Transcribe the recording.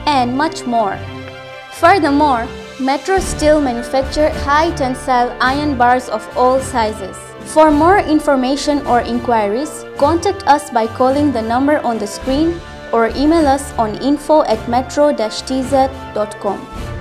and much more. Furthermore, Metro Steel manufactures high tensile iron bars of all sizes. For more information or inquiries, contact us by calling the number on the screen or email us on info@metro-tz.com.